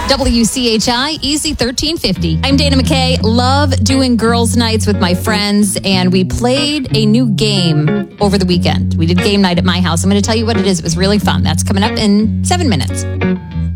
WCHI Easy 1350. I'm Dana McKay. Love doing girls' nights with my friends, and we played a new game over the weekend. We did game night at my house. I'm going to tell you what it is. It was really fun. That's coming up in 7 minutes.